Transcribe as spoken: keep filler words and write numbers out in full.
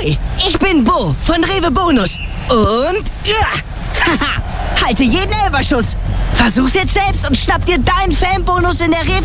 Hi, ich bin Bo von Rewe Bonus. Und ja, haha, halte jeden Elferschuss. Versuch's jetzt selbst und schnapp dir deinen Fanbonus in der Rewe